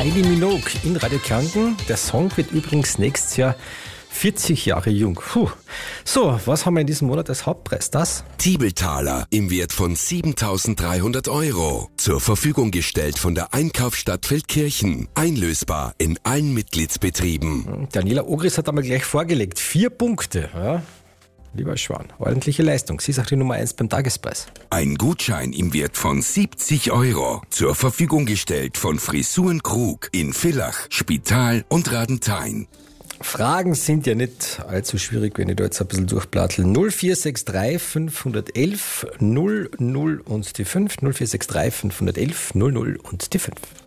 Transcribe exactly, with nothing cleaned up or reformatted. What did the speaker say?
Kylie Minogue in Radio Kärnten. Der Song wird übrigens nächstes Jahr vierzig Jahre jung. Puh. So, was haben wir in diesem Monat als Hauptpreis? Das? Tiebeltaler im Wert von siebentausenddreihundert Euro. Zur Verfügung gestellt von der Einkaufsstadt Feldkirchen. Einlösbar in allen Mitgliedsbetrieben. Daniela Ogris hat einmal gleich vorgelegt. Vier Punkte. Ja. Lieber Schwan, ordentliche Leistung. Sie ist auch die Nummer eins beim Tagespreis. Ein Gutschein im Wert von siebzig Euro. Zur Verfügung gestellt von Frisuren Krug in Villach, Spital und Radenthein. Fragen sind ja nicht allzu schwierig, wenn ich da jetzt ein bisschen durchplattel. null vier sechs drei fünf eins eins null null und die fünf. null vier sechs drei fünf eins eins null null und die fünf.